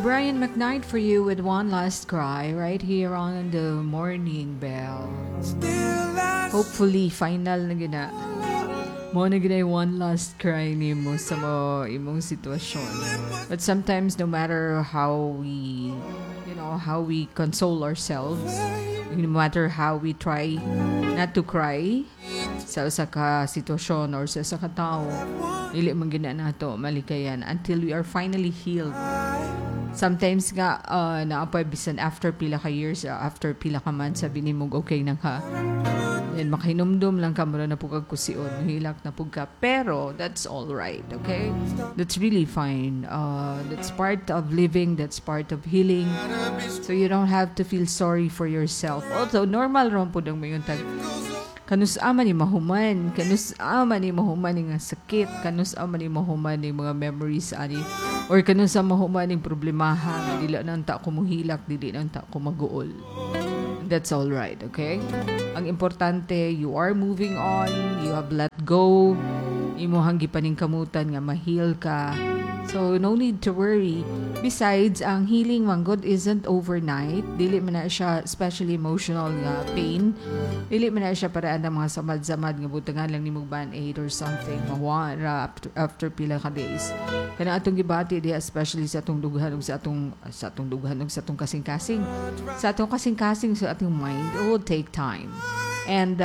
Brian McKnight for you with One Last Cry right here on the Morning Bell. Hopefully, final na gina. Mo na gina one last cry ni mo sa mo imong sitwasyon. But sometimes, no matter how we console ourselves, no matter how we try not to cry sa ka sitwasyon or sa ka tao, dili man gina nato malikayan until we are finally healed. Sometimes nga naapay bisan after pila ka years, after pila ka months, sabi ni mo okay na ka. Then makahinumdum lang ka, muna na pugag kusion, hilak na pugka. Pero that's all right, okay? That's really fine. That's part of living, that's part of healing. So you don't have to feel sorry for yourself. Although normal ron po ng mayong tag. Kanus-ama ni mahuman, kanus-ama ni mahuman nga sakit, kanus-ama ni mahuman ni mga memories ani, or kanus-ama mahuman ni problemaha, dili na ta ko muhilak, dili na ta ko maguol. That's all right, okay? Ang importante, you are moving on, you have let go, imuhang gipaning kamutan nga mahil ka. So, no need to worry. Besides, ang healing manggod isn't overnight. Dili man na siya, especially emotional nga pain. Dili man na siya paraan ng mga samad-samad nga butangan lang ni mong band-aid or something. Mawara after pila ka days. Kana atong gibati diha, especially sa atong dughan sa atong dughan sa atong kasing-kasing. Sa atong kasing-kasing sa atong mind, it will take time. And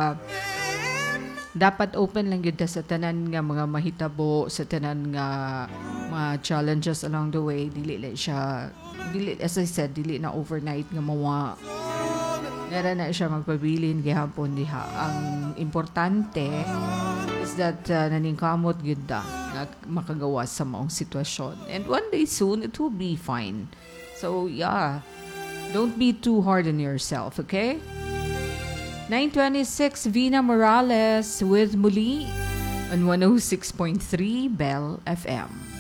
dapat open lang yun sa tanan nga mga mahitabo, sa tanan nga mga challenges along the way. Dili siya, as I said, dili na overnight nga mawa. Nara na siya magpabilin gihapon diha. Ang importante is that naningkamot yun na makagawas sa maong sitwasyon. And one day soon, it will be fine. So yeah, don't be too hard on yourself, okay? 9:26, Vina Morales with Muli on 106.3 Bell FM.